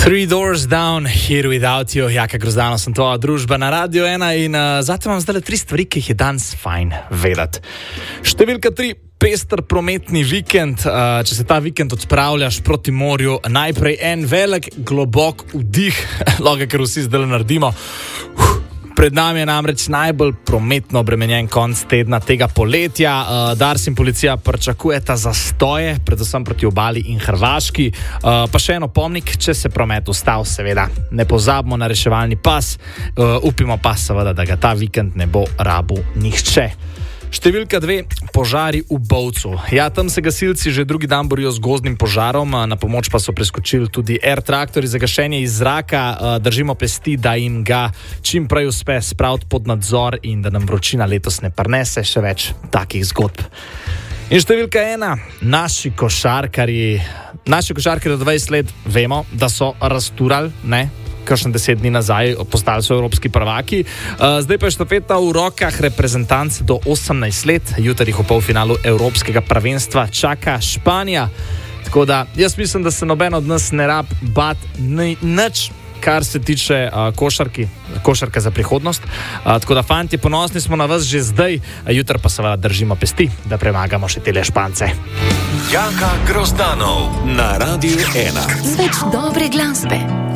Three Doors Down, Here Without You, Jaka Grozdano, sem tvoja družba na Radio 1 in zato vam zdaj 3 stvari, ki jih je danes fajn vedeti. Številka 3, pester prometni vikend. Če se ta vikend odpravljaš proti morju, najprej en velik, globok vdih, lahko kar vsi zdaj naredimo. Pred nami je namreč najbolj prometno obremenjen konc tedna tega poletja. Dars in policija pričakujeta zastoje, predvsem proti obali in Hrvaški. Pa še en opomnik, če se promet ustav, seveda ne pozabimo na reševalni pas. Upimo pa seveda, da ga ta vikend ne bo rabil nihče. Številka 2, požari v Bovcu. Ja, tam se gasilci že drugi dan borijo z gozdnim požarom, na pomoč pa so preskočili tudi air traktorji za gašenje iz zraka. Držimo pesti, da jim ga čim prej uspe spraviti pod nadzor in da nam vročina letos ne prinese še več takih zgodb. In številka 1, naši košarkarji do 20 let vemo, da so rasturali, ne? Kakšen 10 dni nazaj postali so evropski prvaki. Zdaj pa je štafeta v rokah reprezentanc do 18 let. Jutri jih v polfinalu evropskega prvenstva čaka Španija. Tako da jaz mislim, da se noben od nas ne rab bati nič, kar se tiče košarka za prihodnost. Tako da, fantje, ponosni smo na vas že zdaj, jutri pa seveda držimo pesti, da premagamo še tele Špance. Jaka Grozdanov na Radio 1. Z več dobre glasbe.